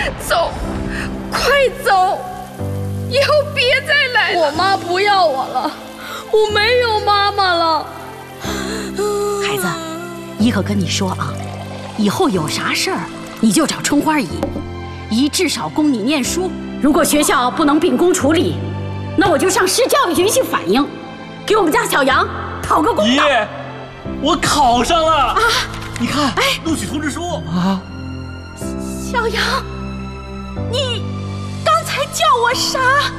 走，快走，以后别再来了。 我妈不要我了，我没有妈妈了。 孩子，姨可跟你说啊，以后有啥事儿你就找春花姨，姨至少供你念书。如果学校不能秉公处理，那我就上市教育局去反映，给我们家小杨讨个公道。 姨，我考上了啊！你看，录取通知书啊！ 小杨，你刚才叫我啥？